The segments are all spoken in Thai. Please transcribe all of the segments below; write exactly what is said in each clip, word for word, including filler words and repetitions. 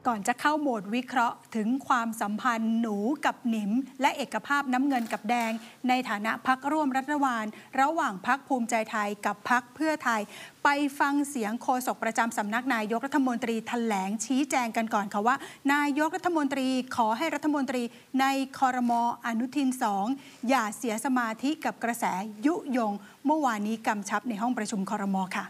ก่อนจะเข้าโหมดวิเคราะห์ถึงความสัมพันธ์หนูกับหนิมและเอกภาพน้ำเงินกับแดงในฐานะพรรคร่วมรัฐบาลระหว่างพรรคภูมิใจไทยกับพรรคเพื่อไทยไปฟังเสียงโฆษกประจำสำนักนายกรัฐมนตรีแถลงชี้แจงกันก่อนค่ะว่านายกรัฐมนตรีขอให้รัฐมนตรีในครม.อนุทินสองอย่าเสียสมาธิกับกระแสยุยงเมื่อวานนี้กำชับในห้องประชุมครม.ค่ะ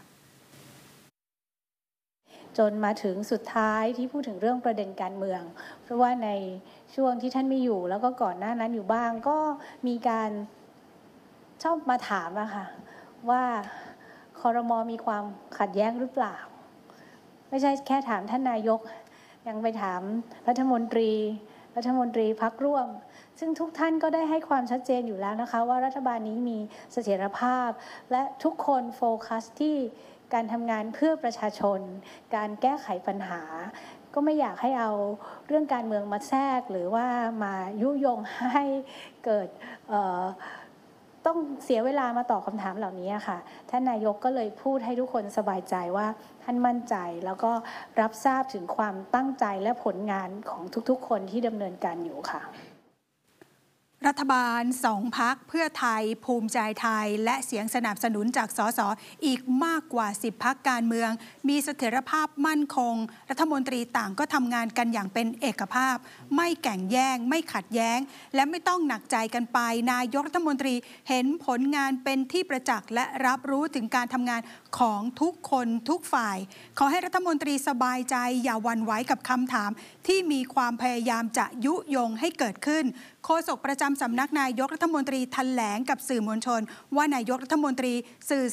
จนมาถึงสุดท้ายที่พูดถึงเรื่องประเด็นการเมืองเพราะว่าในช่วงที่ท่านไม่อยู่แล้วก็ก่อนหน้านั้นอยู่บ้างก็มีการชอบมาถามอะค่ะว่าครม.มีความขัดแย้งหรือเปล่าไม่ใช่แค่ถามท่านนายกยังไปถามรัฐมนตรีรัฐมนตรีพรรคร่วมซึ่งทุกท่านก็ได้ให้ความชัดเจนอยู่แล้วนะคะว่ารัฐบาลนี้มีเสถียรภาพและทุกคนโฟกัสที่การทำงานเพื่อประชาชนการแก้ไขปัญหาก็ไม่อยากให้เอาเรื่องการเมืองมาแทรกหรือว่ามายุยงให้เกิดต้องเสียเวลามาตอบคำถามเหล่านี้ค่ะท่านนายกก็เลยพูดให้ทุกคนสบายใจว่าท่านมั่นใจแล้วก็รับทราบถึงความตั้งใจและผลงานของทุกๆคนที่ดำเนินการอยู่ค่ะรัฐบาลสองพรรคเพื่อไทยภูมิใจไทยและเสียงสนับสนุนจากสสอีกมากกว่าสิบพรรคการเมืองมีเสถียรภาพมั่นคงรัฐมนตรีต่างก็ทำงานกันอย่างเป็นเอกภาพไม่แข่งแย่งไม่ขัดแย้งและไม่ต้องหนักใจกันไปนายกรัฐมนตรีเห็นผลงานเป็นที่ประจักษ์และรับรู้ถึงการทำงานของทุกคนทุกฝ่ายขอให้รัฐมนตรีสบายใจอย่าหวั่นไหวกับคำถามที่มีความพยายามจะยุยงให้เกิดขึ้นโฆษกประจำสำนักนายกรัฐมนตรีแถลงกับสื่อมวลชนว่านายกรัฐมนตรีสื่อ